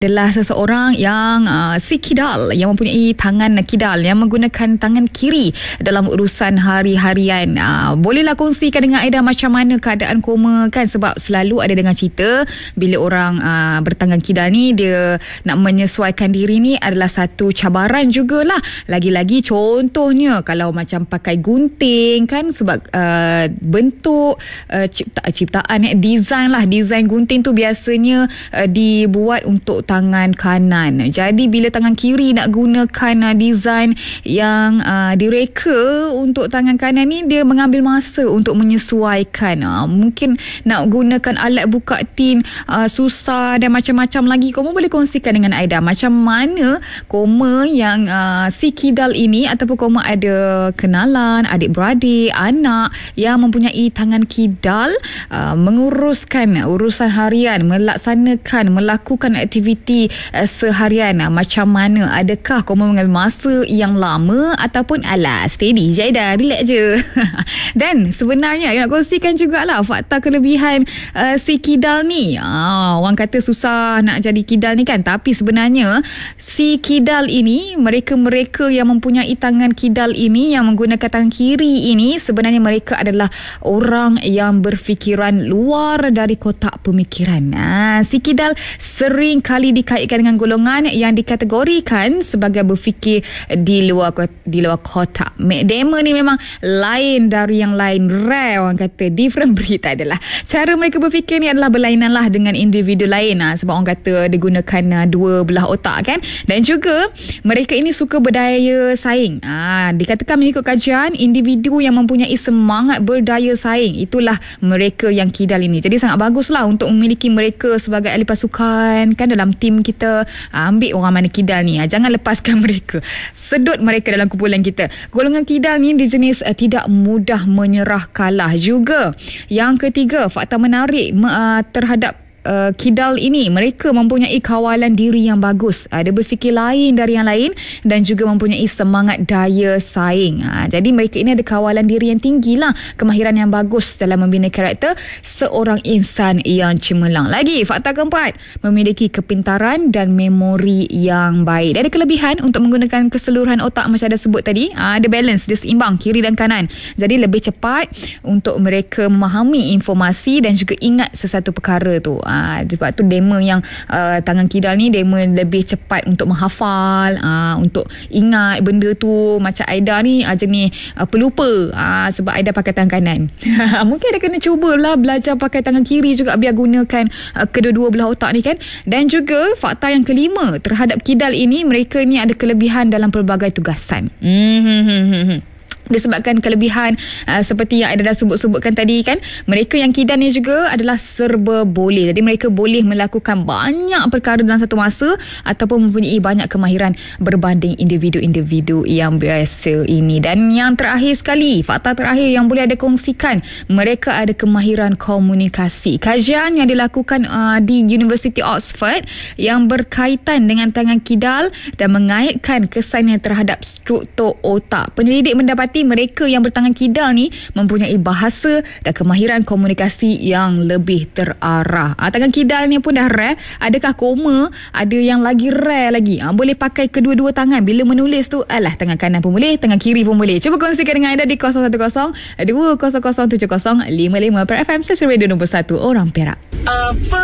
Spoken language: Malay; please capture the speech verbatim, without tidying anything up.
Adalah seseorang yang uh, si kidal, yang mempunyai tangan kidal, yang menggunakan tangan kiri dalam urusan hari-harian. Uh, bolehlah kongsikan dengan Aida macam mana keadaan koma kan, sebab selalu ada dengan cerita bila orang uh, bertangan kidal ni, dia nak menyesuaikan diri ni adalah satu cabaran jugalah. Lagi-lagi contohnya kalau macam pakai gunting kan, sebab uh, bentuk uh, cipta, ciptaan, design lah, design gunting tu biasanya uh, dibuat untuk tangan kanan. Jadi bila tangan kiri nak gunakan uh, design yang uh, direka untuk tangan kanan ni, dia mengambil masa untuk menyesuaikan. Uh, mungkin nak gunakan alat buka tin uh, susah dan macam-macam lagi. Koma boleh kongsikan dengan Aida macam mana Koma yang uh, si kidal ini, ataupun Koma ada kenalan, adik-beradik, anak yang mempunyai tangan kidal, uh, menguruskan urusan harian, melaksanakan, melakukan aktiviti Uh, seharian. Uh, macam mana? Adakah kau mengambil masa yang lama ataupun ala steady je dah, relax je. Dan sebenarnya nak kongsikan jugalah fakta kelebihan uh, si kidal ni. Uh, orang kata susah nak jadi kidal ni kan, tapi sebenarnya si kidal ini, mereka-mereka yang mempunyai tangan kidal ini, yang menggunakan tangan kiri ini, sebenarnya mereka adalah orang yang berfikiran luar dari kotak pemikiran. Uh, si kidal sering kali dikaitkan dengan golongan yang dikategorikan sebagai berfikir di luar di luar kotak. Mereka ni memang lain dari yang lain, rare, orang kata different breed. Adalah cara mereka berfikir ni adalah berlainan lah dengan individu lain, ha, sebab orang kata digunakan uh, dua belah otak kan. Dan juga mereka ini suka berdaya saing. ha, Dikatakan mengikut kajian, individu yang mempunyai semangat berdaya saing, itulah mereka yang kidal ini. Jadi sangat baguslah untuk memiliki mereka sebagai ahli pasukan kan, dalam tim kita. Ambil orang mana kidal ni, jangan lepaskan mereka, sedut mereka dalam kumpulan kita. Golongan kidal ni dia jenis uh, tidak mudah menyerah kalah juga. Yang ketiga, fakta menarik uh, terhadap Uh, kidal ini, mereka mempunyai kawalan diri yang bagus. Uh, dia berfikir lain dari yang lain dan juga mempunyai semangat daya saing. Uh, jadi mereka ini ada kawalan diri yang tinggi lah, kemahiran yang bagus dalam membina karakter seorang insan yang cemerlang. Lagi, fakta keempat, memiliki kepintaran dan memori yang baik. Dia ada kelebihan untuk menggunakan keseluruhan otak macam ada sebut tadi. Uh, ada balance, dia seimbang kiri dan kanan. Jadi lebih cepat untuk mereka memahami informasi dan juga ingat sesuatu perkara tu. Ha, sebab tu dema yang uh, tangan kidal ni, dema lebih cepat untuk menghafal, uh, untuk ingat benda tu. Macam Aida ni uh, jenis uh, pelupa, uh, sebab Aida pakai tangan kanan. Mungkin Aida kena cubalah belajar pakai tangan kiri juga, biar gunakan uh, kedua-dua belah otak ni kan. Dan juga fakta yang kelima terhadap kidal ini, mereka ni ada kelebihan dalam pelbagai tugasan. Hmm. Disebabkan kelebihan uh, seperti yang Aida dah sebut-sebutkan tadi kan, mereka yang kidal ni juga adalah serba boleh. Jadi mereka boleh melakukan banyak perkara dalam satu masa, ataupun mempunyai banyak kemahiran berbanding individu-individu yang biasa ini. Dan yang terakhir sekali, fakta terakhir yang boleh ada kongsikan, mereka ada kemahiran komunikasi. Kajian yang dilakukan uh, di University Oxford yang berkaitan dengan tangan kidal dan mengaitkan kesannya terhadap struktur otak. Penyelidik mendapati mereka yang bertangan kidal ni mempunyai bahasa dan kemahiran komunikasi yang lebih terarah. Ha, tangan kidal ni pun dah rare. Adakah Koma ada yang lagi rare lagi? Ha, boleh pakai kedua-dua tangan bila menulis tu. Alah, tangan kanan pun boleh, tangan kiri pun boleh. Cuba kongsikan dengan Aida di kosong satu kosong dua kosong kosong tujuh kosong lima lima per F M, Sesi Radio nombor satu Orang Perak. Apa